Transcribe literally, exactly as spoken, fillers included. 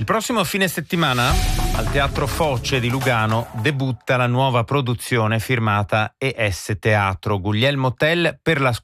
Il prossimo fine settimana al Teatro Foce di Lugano debutta la nuova produzione firmata E S Teatro. Guglielmo Tell per la